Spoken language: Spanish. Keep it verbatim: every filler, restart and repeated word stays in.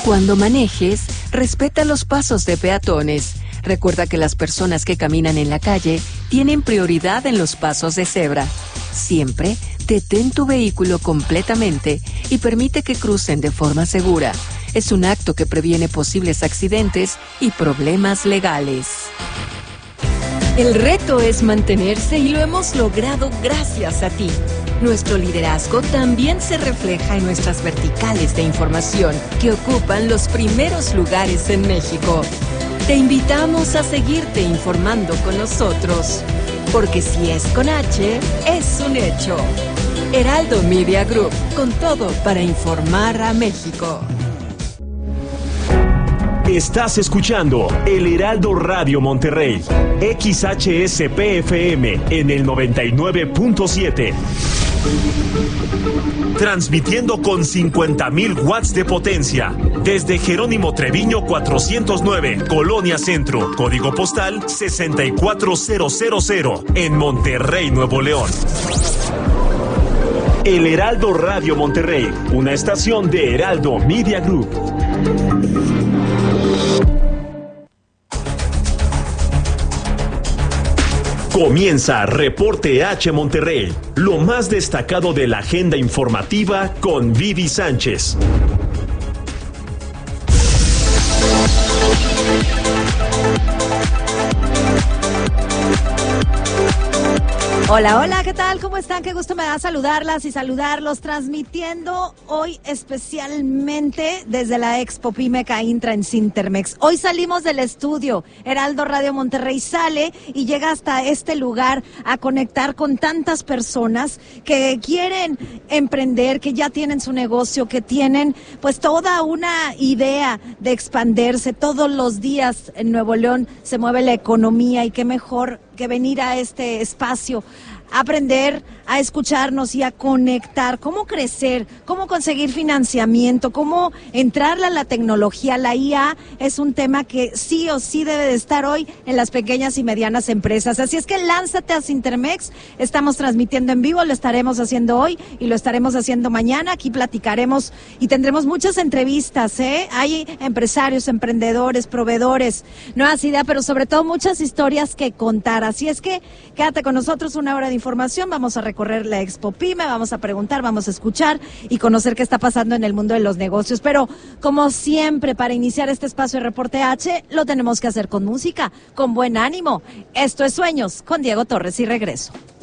Cuando manejes, respeta los pasos de peatones. Recuerda que las personas que caminan en la calle tienen prioridad en los pasos de cebra. Siempre detén tu vehículo completamente y permite que crucen de forma segura. Es un acto que previene posibles accidentes y problemas legales. El reto es mantenerse y lo hemos logrado gracias a ti. Nuestro liderazgo también se refleja en nuestras verticales de información, que ocupan los primeros lugares en México. Te invitamos a seguirte informando con nosotros, porque si es con H, es un hecho. Heraldo Media Group, con todo para informar a México. Estás escuchando El Heraldo Radio Monterrey, X H S P F M en el noventa y nueve punto siete. Transmitiendo con cincuenta mil watts de potencia desde Jerónimo Treviño cuatrocientos nueve, Colonia Centro, código postal sesenta y cuatro mil en Monterrey, Nuevo León. El Heraldo Radio Monterrey, una estación de Heraldo Media Group. Comienza Reporte H Monterrey, lo más destacado de la agenda informativa con Vivi Sánchez. Hola, hola, ¿qué tal? ¿Cómo están? Qué gusto me da saludarlas y saludarlos, transmitiendo hoy especialmente desde la Expo Pyme Caintra en Cintermex. Hoy salimos del estudio, Heraldo Radio Monterrey sale y llega hasta este lugar a conectar con tantas personas que quieren emprender, que ya tienen su negocio, que tienen pues toda una idea de expandirse. Todos los días en Nuevo León se mueve la economía y qué mejor que venir a este espacio, a aprender, a escucharnos y a conectar, cómo crecer, cómo conseguir financiamiento, cómo entrarle a la tecnología. La I A es un tema que sí o sí debe de estar hoy en las pequeñas y medianas empresas. Así es que lánzate a Cintermex, estamos transmitiendo en vivo, lo estaremos haciendo hoy y lo estaremos haciendo mañana. Aquí platicaremos y tendremos muchas entrevistas, ¿eh? Hay empresarios, emprendedores, proveedores, nuevas ideas, pero sobre todo muchas historias que contar. Así es que quédate con nosotros, una hora de información, vamos a recorrer la Expo Pyme, vamos a preguntar, vamos a escuchar y conocer qué está pasando en el mundo de los negocios. Pero como siempre, para iniciar este espacio de Reporte H, lo tenemos que hacer con música, con buen ánimo. Esto es Sueños con Diego Torres y regreso.